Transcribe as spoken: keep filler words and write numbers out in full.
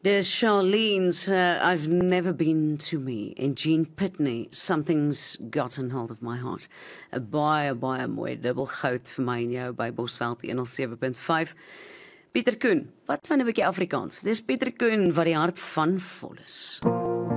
There's Charlene's uh, I've Never Been To Me en Jean Pitney, Something's Gotten Hold of My Heart. 'n Baie, baie mooi dubbel goud vir my en jou by Bosveld honderd sewe punt vyf. Pieter Koen, wat van 'n bietjie Afrikaans? Dis Pieter Koen wat die hart van vol is.